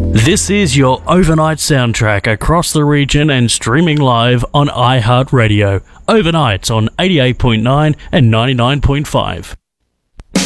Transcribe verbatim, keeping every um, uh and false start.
This is your overnight soundtrack across the region and streaming live on iHeartRadio. Overnight on eighty-eight point nine and ninety-nine point five.